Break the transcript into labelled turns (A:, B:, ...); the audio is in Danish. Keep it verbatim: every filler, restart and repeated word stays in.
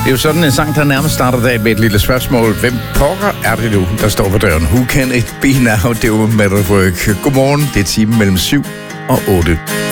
A: Det er jo sådan en sang, der nærmest starter dag med et lille spørgsmål. Hvem pokker er det nu, der står på døren? Who can it be now? Det er jo Metal Work. Godmorgen, det er timen mellem syv og otte.